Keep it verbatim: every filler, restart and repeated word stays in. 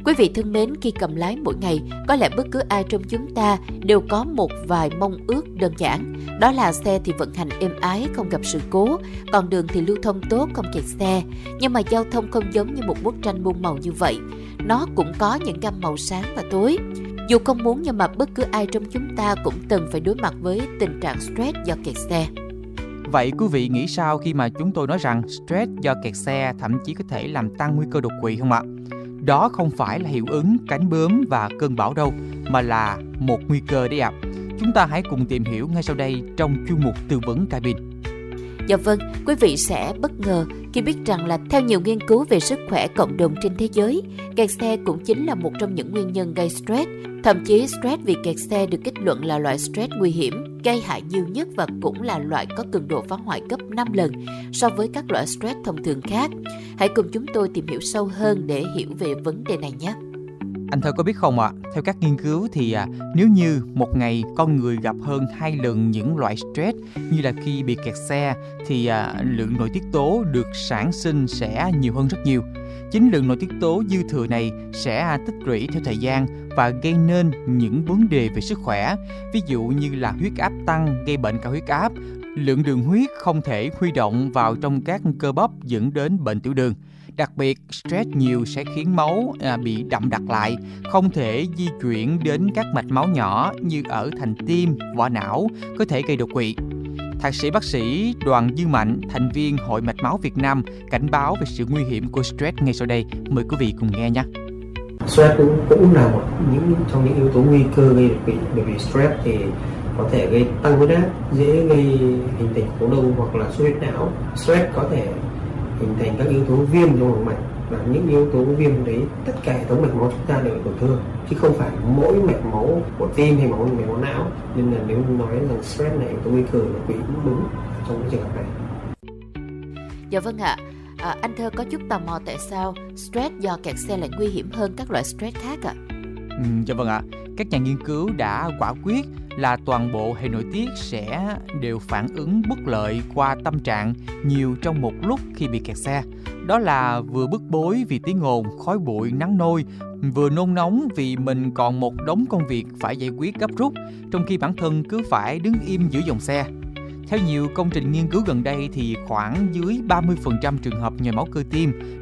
Quý vị thân mến, khi cầm lái mỗi ngày, có lẽ bất cứ ai trong chúng ta đều có một vài mong ước đơn giản. Đó là xe thì vận hành êm ái, không gặp sự cố, còn đường thì lưu thông tốt, không kẹt xe. Nhưng mà giao thông không giống như một bức tranh muôn màu như vậy. Nó cũng có những gam màu sáng và tối. Dù không muốn nhưng mà bất cứ ai trong chúng ta cũng từng phải đối mặt với tình trạng stress do kẹt xe. Vậy quý vị nghĩ sao khi mà chúng tôi nói rằng stress do kẹt xe thậm chí có thể làm tăng nguy cơ đột quỵ không ạ? Đó không phải là hiệu ứng cánh bướm và cơn bão đâu, mà là một nguy cơ đấy ạ. Chúng ta hãy cùng tìm hiểu ngay sau đây trong chuyên mục tư vấn cabin. Dạ vâng, quý vị sẽ bất ngờ khi biết rằng là theo nhiều nghiên cứu về sức khỏe cộng đồng trên thế giới, kẹt xe cũng chính là một trong những nguyên nhân gây stress. Thậm chí stress vì kẹt xe được kết luận là loại stress nguy hiểm, gây hại nhiều nhất và cũng là loại có cường độ phá hoại gấp năm lần so với các loại stress thông thường khác. Hãy cùng chúng tôi tìm hiểu sâu hơn để hiểu về vấn đề này nhé. Anh Thơ có biết không ạ, à, theo các nghiên cứu thì à, nếu như một ngày con người gặp hơn hai lần những loại stress như là khi bị kẹt xe thì à, lượng nội tiết tố được sản sinh sẽ nhiều hơn rất nhiều. Chính lượng nội tiết tố dư thừa này sẽ tích lũy theo thời gian và gây nên những vấn đề về sức khỏe, ví dụ như là huyết áp tăng gây bệnh cao huyết áp, lượng đường huyết không thể huy động vào trong các cơ bắp dẫn đến bệnh tiểu đường. Đặc biệt, stress nhiều sẽ khiến máu à, bị đậm đặc lại, không thể di chuyển đến các mạch máu nhỏ như ở thành tim, vỏ não, có thể gây đột quỵ. Thạc sĩ bác sĩ Đoàn Dư Mạnh, thành viên Hội Mạch máu Việt Nam, cảnh báo về sự nguy hiểm của stress ngay sau đây. Mời quý vị cùng nghe nhé. Stress cũng, cũng là một những trong những yếu tố nguy cơ gây đột quỵ, bởi vì stress thì có thể gây tăng huyết áp, dễ gây hình thành khối u hoặc là xuất huyết não. Stress có thể hình thành các yếu tố viêm trong động mạch, và những yếu tố viêm đấy tất cả hệ thống mạch máu chúng ta đều bị tổn thương, chứ không phải mỗi mạch máu của tim hay máu mạch máu não. Nên là nếu nói rằng stress là yếu tố nguy cơ đột quỵ cũng đúng trong cái trường hợp này. Dạ vâng ạ. À, anh Thơ có chút tò mò tại sao stress do kẹt xe lại nguy hiểm hơn các loại stress khác ạ? Ừ, dạ vâng ạ. Các nhà nghiên cứu đã quả quyết là toàn bộ hệ nội tiết sẽ đều phản ứng bất lợi qua tâm trạng nhiều trong một lúc khi bị kẹt xe. Đó là vừa bức bối vì tiếng ồn, khói bụi, nắng nôi, vừa nôn nóng vì mình còn một đống công việc phải giải quyết gấp rút, trong khi bản thân cứ phải đứng im giữa dòng xe. Theo nhiều công trình nghiên cứu gần đây thì khoảng dưới ba mươi phần trăm trường hợp nhồi máu cơ tim